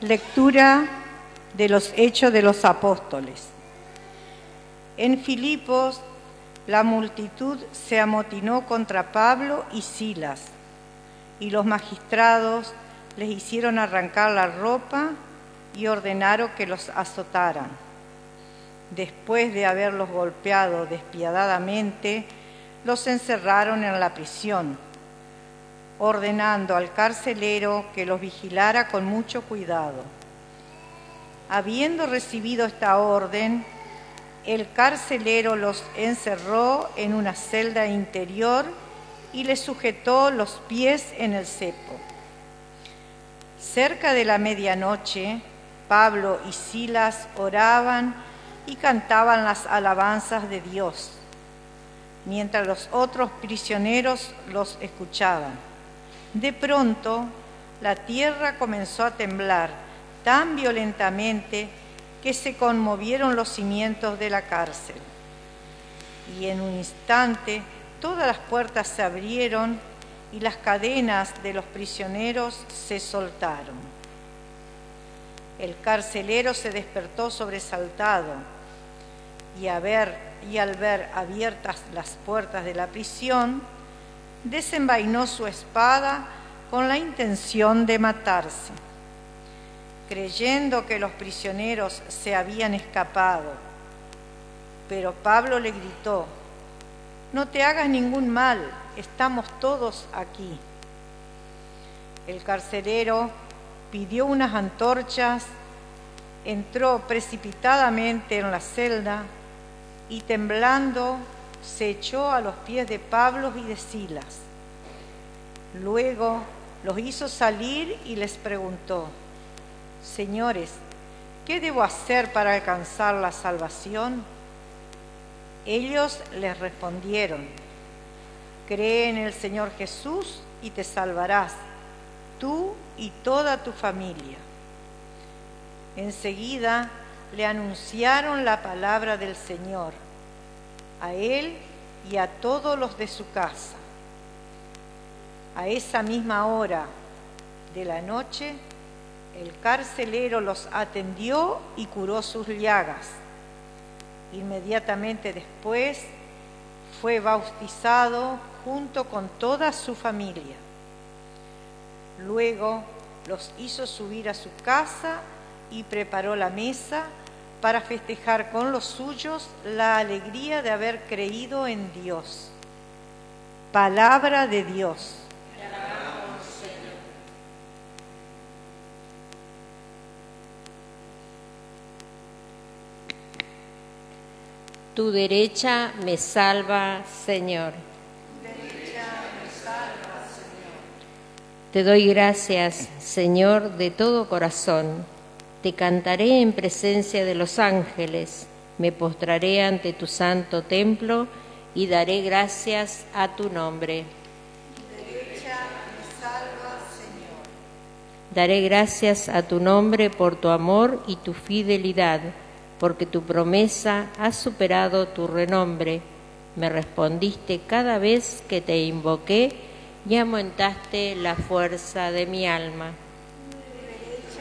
Lectura de los Hechos de los Apóstoles. En Filipos, la multitud se amotinó contra Pablo y Silas, y los magistrados les hicieron arrancar la ropa y ordenaron que los azotaran. Después de haberlos golpeado despiadadamente, los encerraron en la prisión, ordenando al carcelero que los vigilara con mucho cuidado. Habiendo recibido esta orden, el carcelero los encerró en una celda interior y les sujetó los pies en el cepo. Cerca de la medianoche, Pablo y Silas oraban y cantaban las alabanzas de Dios, mientras los otros prisioneros los escuchaban. De pronto, la tierra comenzó a temblar tan violentamente que se conmovieron los cimientos de la cárcel. Y en un instante, todas las puertas se abrieron y las cadenas de los prisioneros se soltaron. El carcelero se despertó sobresaltado y al ver abiertas las puertas de la prisión, desenvainó su espada con la intención de matarse, creyendo que los prisioneros se habían escapado. Pero Pablo le gritó: «No te hagas ningún mal, estamos todos aquí». El carcelero pidió unas antorchas, entró precipitadamente en la celda y, temblando, se echó a los pies de Pablo y de Silas. Luego los hizo salir y les preguntó: «Señores, ¿qué debo hacer para alcanzar la salvación?». Ellos les respondieron: «Cree en el Señor Jesús y te salvarás, tú y toda tu familia». Enseguida le anunciaron la palabra del Señor, a él y a todos los de su casa. A esa misma hora de la noche, el carcelero los atendió y curó sus llagas. Inmediatamente después fue bautizado junto con toda su familia. Luego los hizo subir a su casa y preparó la mesa para festejar con los suyos la alegría de haber creído en Dios. Palabra de Dios. Te alabamos, Señor. Tu derecha me salva, Señor. Tu derecha me salva, Señor. Te doy gracias, Señor, de todo corazón. Te cantaré en presencia de los ángeles, me postraré ante tu santo templo y daré gracias a tu nombre. Tu derecha me salva, Señor. Daré gracias a tu nombre por tu amor y tu fidelidad, porque tu promesa ha superado tu renombre. Me respondiste cada vez que te invoqué y aumentaste la fuerza de mi alma.